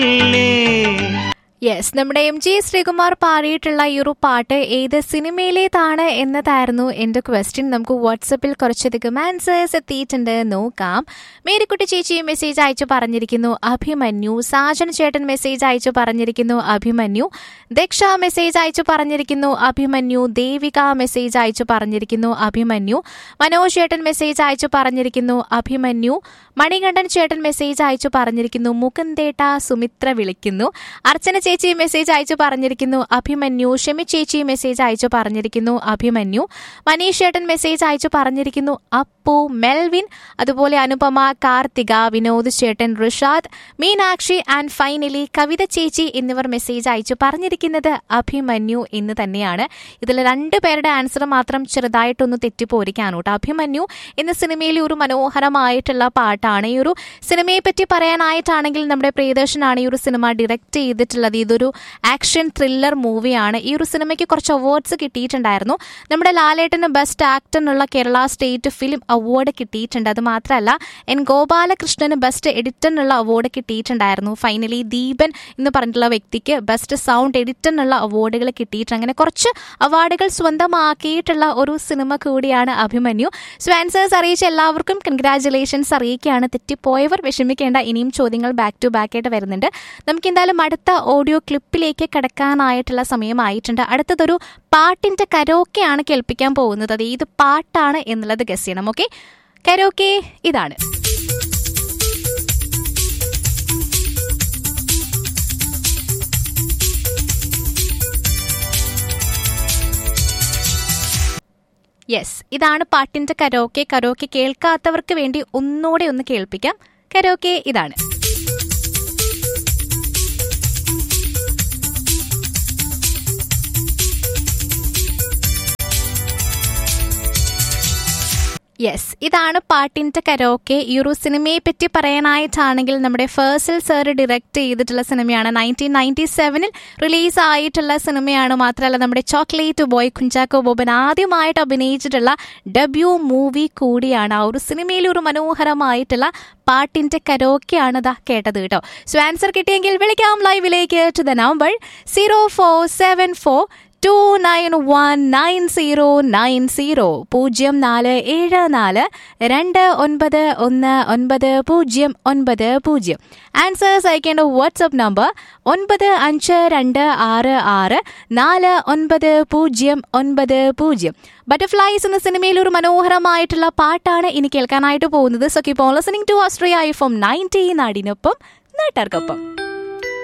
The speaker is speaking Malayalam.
യെസ്, നമ്മുടെ MG ശ്രീകുമാർ പാടിയിട്ടുള്ള ഈ ഒരു പാട്ട് ഏത് സിനിമയിലേതാണ് എന്നതായിരുന്നു എന്റെ ക്വസ്റ്റ്യൻ. നമുക്ക് വാട്സപ്പിൽ കുറച്ചധികം ആൻസേഴ്സ് എത്തിയിട്ടുണ്ട്, നോക്കാം. മേരിക്കുട്ടി ചേച്ചി മെസ്സേജ് അയച്ചു പറഞ്ഞിരിക്കുന്നു അഭിമന്യു. സാജൻ ചേട്ടൻ മെസ്സേജ് അയച്ചു പറഞ്ഞിരിക്കുന്നു അഭിമന്യു. ദക്ഷ മെസ്സേജ് അയച്ചു പറഞ്ഞിരിക്കുന്നു അഭിമന്യു. ദേവിക മെസ്സേജ് അയച്ചു പറഞ്ഞിരിക്കുന്നു അഭിമന്യു. മനോജ് ചേട്ടൻ മെസ്സേജ് അയച്ചു പറഞ്ഞിരിക്കുന്നു അഭിമന്യു. മണികണ്ഠൻ ചേട്ടൻ മെസ്സേജ് അയച്ചു പറഞ്ഞിരിക്കുന്നു മുകുന്ദേട്ട സുമിത്ര വിളിക്കുന്നു. അർച്ചന ചേച്ചി മെസ്സേജ് അയച്ചു പറഞ്ഞിരിക്കുന്നു അഭിമന്യു. ഷെമി ചേച്ചി മെസ്സേജ് അയച്ചു പറഞ്ഞിരിക്കുന്നു അഭിമന്യു. മനീഷ് ചേട്ടൻ മെസ്സേജ് അയച്ചു പറഞ്ഞിരിക്കുന്നു അപ്പു. മെൽവിൻ, അതുപോലെ അനുപമ, കാർത്തിക, വിനോദ് ചേട്ടൻ, ഋഷാദ്, മീനാക്ഷി ആൻഡ് ഫൈനലി കവിത ചേച്ചി എന്നിവർ മെസ്സേജ് അയച്ചു പറഞ്ഞിരിക്കുന്നത് അഭിമന്യു എന്ന് തന്നെയാണ്. ഇതിൽ രണ്ടുപേരുടെ ആൻസർ മാത്രം ചെറുതായിട്ടൊന്ന് തെറ്റിപ്പോരിക്കാനോട്ടോ. അഭിമന്യു എന്ന സിനിമയിലെ ഒരു മനോഹരമായിട്ടുള്ള പാട്ടാണ്. ഈ ഒരു സിനിമയെ പറ്റി പറയാനായിട്ടാണെങ്കിൽ നമ്മുടെ പ്രിയദർശനാണ് ഈ ഒരു സിനിമ ഡയറക്റ്റ് ചെയ്തിട്ടുള്ളത്. ഇതൊരു ആക്ഷൻ ത്രില്ലർ മൂവിയാണ്. ഈ ഒരു സിനിമയ്ക്ക് കുറച്ച് അവാർഡ്സ് കിട്ടിയിട്ടുണ്ടായിരുന്നു. നമ്മുടെ ലാലേട്ടന് best ആക്ടറിനുള്ള Kerala state film award കിട്ടിയിട്ടുണ്ട്. അത് മാത്രമല്ല ഗോപാലകൃഷ്ണന് ബെസ്റ്റ് എഡിറ്ററിനുള്ള അവാർഡ് കിട്ടിയിട്ടുണ്ടായിരുന്നു. ഫൈനലി ദീപൻ എന്ന് പറഞ്ഞിട്ടുള്ള വ്യക്തിക്ക് ബെസ്റ്റ് സൗണ്ട് എഡിറ്ററിനുള്ള അവാർഡുകൾ കിട്ടിയിട്ടുണ്ട്. അങ്ങനെ കുറച്ച് അവാർഡുകൾ സ്വന്തമാക്കിയിട്ടുള്ള ഒരു സിനിമ കൂടിയാണ് അഭിമന്യു. സോ ആൻസേഴ്സ് അറിയിച്ച എല്ലാവർക്കും കൺഗ്രാറ്റുലേഷൻസ് അറിയിക്കുകയാണ്. തെറ്റിപ്പോയവർ വിഷമിക്കേണ്ട, ഇനിയും ചോദ്യങ്ങൾ ബാക്ക് ടു ബാക്ക് ആയിട്ട് വരുന്നുണ്ട്. നമുക്ക് എന്തായാലും അടുത്ത ഓഡിയോ ക്ലിപ്പിലേക്ക് കടക്കാനായിട്ടുള്ള സമയമായിട്ടുണ്ട്. അടുത്തതൊരു പാട്ടിന്റെ കരോക്കെയാണ് കേൾപ്പിക്കാൻ പോകുന്നത്. അത് ഏത് പാട്ടാണ് എന്നുള്ളത് ഗസ് ചെയ്യണം. ഓക്കെ, കരോക്കെ ഇതാണ്. യെസ്, ഇതാണ് പാട്ടിന്റെ കരോക്കെ. കരോക്കെ കേൾക്കാത്തവർക്ക് വേണ്ടി ഒന്നുകൂടെ ഒന്ന് കേൾപ്പിക്കാം. കരോക്കെ ഇതാണ്. യെസ്, ഇതാണ് പാട്ടിന്റെ കരോക്കെ. ഈ ഒരു സിനിമയെ പറ്റി പറയാനായിട്ടാണെങ്കിൽ നമ്മുടെ ഫേസൽ സർ ഡയറക്റ്റ് ചെയ്തിട്ടുള്ള സിനിമയാണ്. 1997 റിലീസ് ആയിട്ടുള്ള സിനിമയാണ്. മാത്രമല്ല നമ്മുടെ ചോക്ലേറ്റ് ബോയ് കുഞ്ചാക്കോ ബോബൻ ആദ്യമായിട്ട് അഭിനയിച്ചിട്ടുള്ള ഡെബ്യൂ മൂവി കൂടിയാണ്. ആ ഒരു സിനിമയിൽ ഒരു മനോഹരമായിട്ടുള്ള പാട്ടിന്റെ കരോക്കെയാണ് ഇതാ കേട്ടത് കേട്ടോ. സോ ആൻസർ കിട്ടിയെങ്കിൽ വിളിക്കാം ലൈവിലേക്ക് ടു ദ നമ്പർ 0474 2919090 0474 2919090. ആൻസേഴ്സ് അയക്കേണ്ട വാട്സ്ആപ്പ് നമ്പർ 9526649090. ബട്ടർഫ്ലൈസ് എന്ന സിനിമയിൽ ഒരു മനോഹരമായിട്ടുള്ള പാട്ടാണ് ഇനി കേൾക്കാനായിട്ട് പോകുന്നത്. So keep on listening to Austria FM 90 നാടിനൊപ്പം നാട്ടാർക്കൊപ്പം.